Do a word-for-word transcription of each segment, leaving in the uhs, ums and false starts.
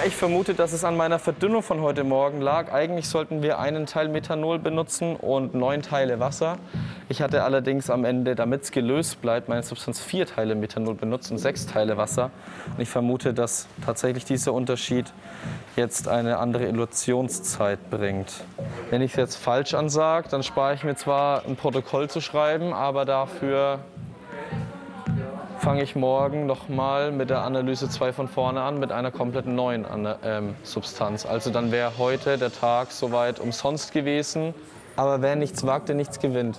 Ich vermute, dass es an meiner Verdünnung von heute Morgen lag. Eigentlich sollten wir einen Teil Methanol benutzen und neun Teile Wasser. Ich hatte allerdings am Ende, damit es gelöst bleibt, meine Substanz vier Teile Methanol benutzt und sechs Teile Wasser. Und ich vermute, dass tatsächlich dieser Unterschied jetzt eine andere Elutionszeit bringt. Wenn ich es jetzt falsch ansage, dann spare ich mir zwar ein Protokoll zu schreiben, aber dafür fange ich morgen nochmal mit der Analyse zwei von vorne an, mit einer kompletten neuen ähm, Substanz. Also dann wäre heute der Tag soweit umsonst gewesen. Aber wer nichts wagt, der nichts gewinnt.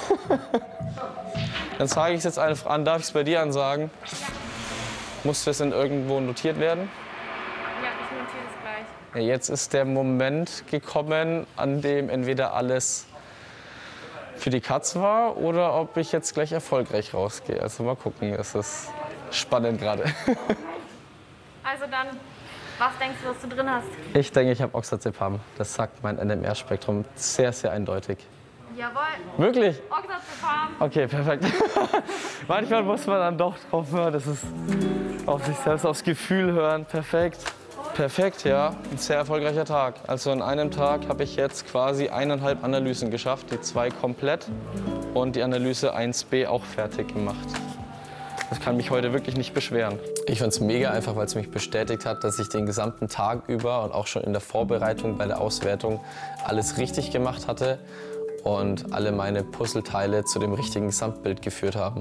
Dann sage ich es jetzt einfach an. Darf ich es bei dir ansagen? Muss das in irgendwo notiert werden? Ja, ich notiere es gleich. Ja, jetzt ist der Moment gekommen, an dem entweder alles für die Katz war oder ob ich jetzt gleich erfolgreich rausgehe. Also mal gucken, es ist spannend gerade. Also dann, was denkst du, was du drin hast? Ich denke, ich habe Oxazepam. Das sagt mein N M R-Spektrum sehr, sehr eindeutig. Jawohl. Wirklich? Oxazepam. Okay, perfekt. Manchmal muss man dann doch drauf hören, das ist auf sich selbst, aufs Gefühl hören. Perfekt. Perfekt, ja. Ein sehr erfolgreicher Tag. Also an einem Tag habe ich jetzt quasi eineinhalb Analysen geschafft, die zwei komplett und die Analyse eins b auch fertig gemacht. Das kann mich heute wirklich nicht beschweren. Ich fand es mega einfach, weil es mich bestätigt hat, dass ich den gesamten Tag über und auch schon in der Vorbereitung bei der Auswertung alles richtig gemacht hatte und alle meine Puzzleteile zu dem richtigen Gesamtbild geführt haben.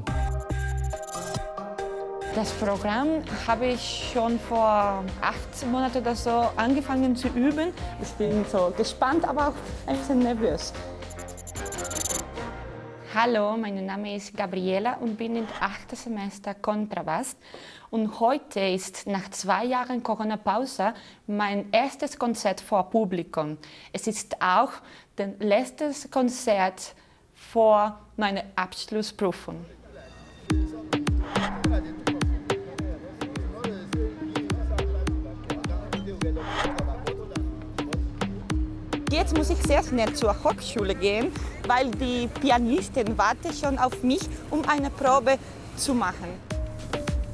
Das Programm habe ich schon vor acht Monaten oder so angefangen zu üben. Ich bin so gespannt, aber auch ein bisschen nervös. Hallo, mein Name ist Gabriela und bin im achten Semester Kontrabass. Und heute ist nach zwei Jahren Corona-Pause mein erstes Konzert vor Publikum. Es ist auch das letzte Konzert vor meiner Abschlussprüfung. Jetzt muss ich sehr schnell zur Hochschule gehen, weil die Pianistin wartet schon auf mich, um eine Probe zu machen.